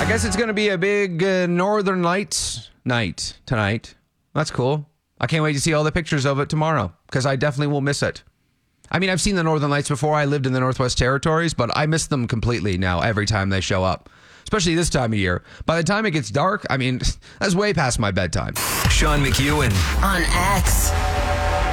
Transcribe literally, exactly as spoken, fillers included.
I guess it's going to be a big uh, Northern Lights night tonight. That's cool. I can't wait to see all the pictures of it tomorrow because I definitely will miss it. I mean, I've seen the Northern Lights before. I lived in the Northwest Territories, but I miss them completely now every time they show up, especially this time of year. By the time it gets dark, I mean, that's way past my bedtime. Sean McEwen on X.